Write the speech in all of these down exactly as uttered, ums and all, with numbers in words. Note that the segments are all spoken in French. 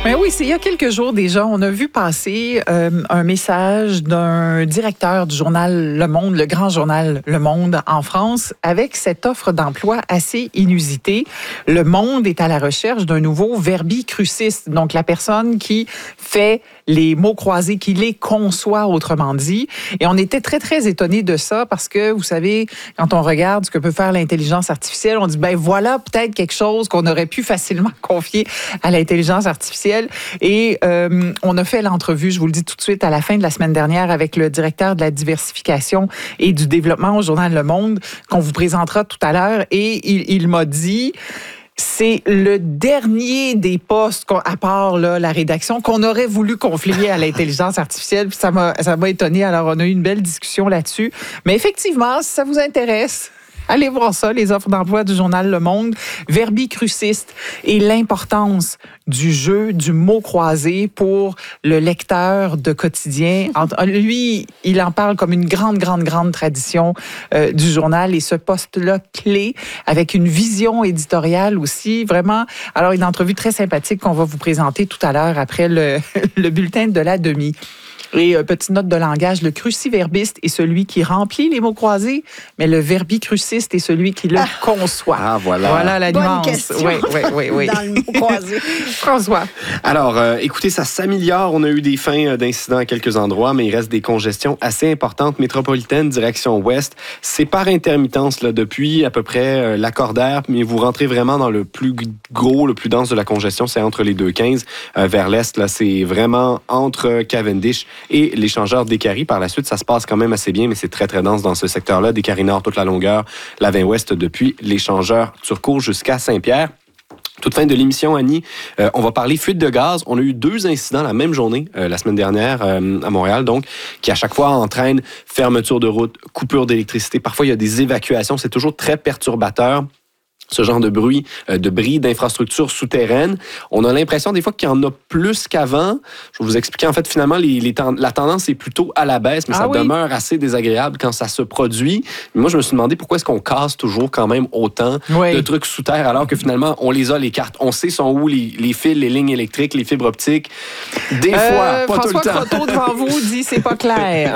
Mais oui, c'est il y a quelques jours déjà, on a vu passer euh, un message d'un directeur du journal Le Monde, le grand journal Le Monde en France, avec cette offre d'emploi assez inusitée. Le Monde est à la recherche d'un nouveau verbicruciste, donc la personne qui fait les mots croisés, qui les conçoit, autrement dit. Et on était très, très étonnés de ça parce que, vous savez, quand on regarde ce que peut faire l'intelligence artificielle, on dit, ben voilà peut-être quelque chose qu'on aurait pu facilement confier à l'intelligence artificielle. Et euh, on a fait l'entrevue, je vous le dis tout de suite, à la fin de la semaine dernière avec le directeur de la diversification et du développement au journal Le Monde, qu'on vous présentera tout à l'heure. Et il, il m'a dit... C'est le dernier des postes, à part là, la rédaction, qu'on aurait voulu confier à l'intelligence artificielle. Puis ça m'a, ça m'a étonné. Alors, on a eu une belle discussion là-dessus. Mais effectivement, si ça vous intéresse, allez voir ça, les offres d'emploi du journal Le Monde. Verbicruciste et l'importance du jeu, du mot croisé pour le lecteur de quotidien. Lui, il en parle comme une grande, grande, grande tradition euh, du journal et ce poste-là clé avec une vision éditoriale aussi, vraiment. Alors, une entrevue très sympathique qu'on va vous présenter tout à l'heure après le, le bulletin de la demi. Et euh, petite note de langage, le cruciverbiste est celui qui remplit les mots croisés, mais le verbicruciste est celui qui le ah. conçoit. Ah, voilà. Voilà la Bonne nuance. question. Oui, oui, oui, oui. Dans le mot croisé. François. Alors, euh, écoutez, ça s'améliore. On a eu des fins d'incidents à quelques endroits, mais il reste des congestions assez importantes. Métropolitaine, direction ouest. C'est par intermittence là, depuis à peu près euh, l'accordaire, mais vous rentrez vraiment dans le plus gros, le plus dense de la congestion. C'est entre les deux quinze euh, vers l'est. Là, c'est vraiment entre Cavendish et l'échangeur d'Écarie. Par la suite, ça se passe quand même assez bien, mais c'est très, très dense dans ce secteur-là. D'Écarie Nord, toute la longueur, la vingt ouest depuis l'échangeur Turcot jusqu'à Saint-Pierre. Toute fin de l'émission, Annie, euh, on va parler fuite de gaz. On a eu deux incidents la même journée, euh, la semaine dernière, euh, à Montréal, donc, qui à chaque fois entraînent fermeture de route, coupure d'électricité. Parfois, il y a des évacuations. C'est toujours très perturbateur. Ce genre de bruit, de bris d'infrastructures souterraines. On a l'impression des fois qu'il y en a plus qu'avant. Je vais vous expliquer, en fait, finalement, les, les ten- la tendance est plutôt à la baisse, mais ah ça oui. demeure assez désagréable quand ça se produit. Mais moi, je me suis demandé pourquoi est-ce qu'on casse toujours quand même autant oui. de trucs sous terre, alors que finalement, on les a, les cartes. On sait sont où les, les fils, les lignes électriques, les fibres optiques. Des euh, fois, pas François tout le temps. Croteau devant vous dit c'est pas clair.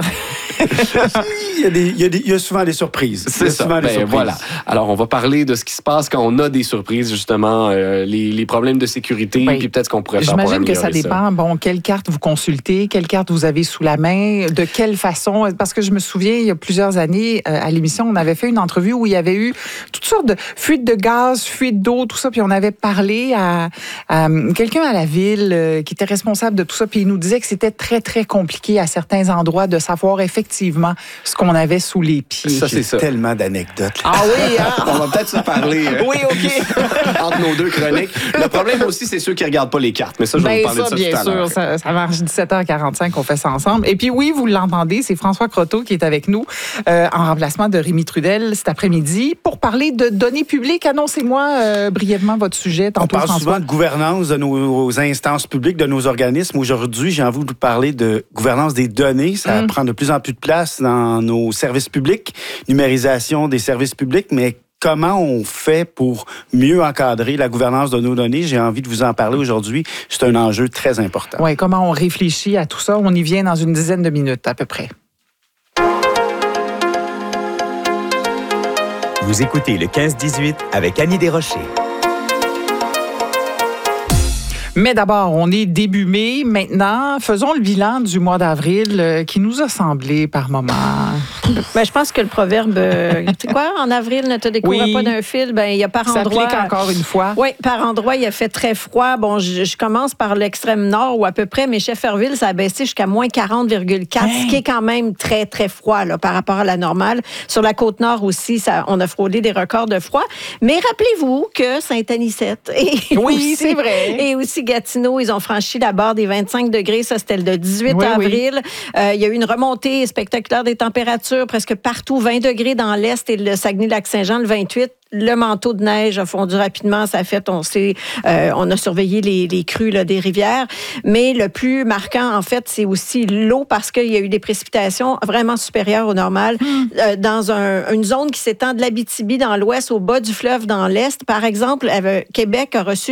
il, y a des, il, y a des, il y a souvent des surprises. C'est ça. Ben, surprises. Voilà. Alors, on va parler de ce qui se passe quand on a des surprises, justement, euh, les, les problèmes de sécurité, oui. puis peut-être ce qu'on pourrait faire pour améliorer ça. J'imagine que ça dépend, bon, quelle carte vous consultez, quelle carte vous avez sous la main, de quelle façon, parce que je me souviens, il y a plusieurs années, euh, à l'émission, on avait fait une entrevue où il y avait eu toutes sortes de fuites de gaz, fuites d'eau, tout ça, puis on avait parlé à, à quelqu'un à la ville euh, qui était responsable de tout ça, puis il nous disait que c'était très, très compliqué à certains endroits de savoir effectivement ce qu'on avait sous les pieds. Ça, c'est ça. Tellement d'anecdotes. Ah oui, hein? On va peut-être se parler. Euh... Oui, OK. entre nos deux chroniques. Le problème aussi, c'est ceux qui ne regardent pas les cartes. Mais ça, je vais ben vous parler ça, de ça bien tout à l'heure. sûr, ça, ça marche dix-sept heures quarante-cinq, on fait ça ensemble. Et puis oui, vous l'entendez, c'est François Croteau qui est avec nous euh, en remplacement de Rémi Trudel cet après-midi pour parler de données publiques. Annoncez-moi euh, brièvement votre sujet. Tantôt, on parle François. souvent de gouvernance de nos instances publiques, de nos organismes. Aujourd'hui, j'ai envie de vous parler de gouvernance des données. Ça mmh. prend de plus en plus de place dans nos services publics, numérisation des services publics, mais comment on fait pour mieux encadrer la gouvernance de nos données? J'ai envie de vous en parler aujourd'hui. C'est un enjeu très important. Oui, comment on réfléchit à tout ça? On y vient dans une dizaine de minutes à peu près. Vous écoutez le quinze dix-huit avec Annie Desrochers. Mais d'abord, on est début mai. Maintenant, faisons le bilan du mois d'avril euh, qui nous a semblé par moments. Ben, je pense que le proverbe, euh, tu sais quoi, en avril, ne te découvre oui. pas d'un fil. Ben, il y a par ça endroit. Ça encore une fois. Oui, par endroit, il a fait très froid. Bon, je, je commence par l'extrême nord ou à peu près, mais Shefferville, ça a baissé jusqu'à moins quarante virgule quatre, hey. ce qui est quand même très, très froid là, par rapport à la normale. Sur la côte nord aussi, ça, on a frôlé des records de froid. Mais rappelez-vous que Saint-Anicette et oui, aussi, c'est vrai. Et aussi Gatineau, ils ont franchi la barre des vingt-cinq degrés. Ça, c'était le dix-huit oui, avril. Oui. Euh, il y a eu une remontée spectaculaire des températures, presque partout, vingt degrés dans l'Est et le Saguenay-Lac-Saint-Jean, le vingt-huit. Le manteau de neige a fondu rapidement. Ça fait, on sait, euh, on a surveillé les, les crues là, des rivières. Mais le plus marquant, en fait, c'est aussi l'eau parce qu'il y a eu des précipitations vraiment supérieures au normal mmh. euh, dans un, une zone qui s'étend de l'Abitibi dans l'ouest au bas du fleuve dans l'est. Par exemple, euh, Québec a reçu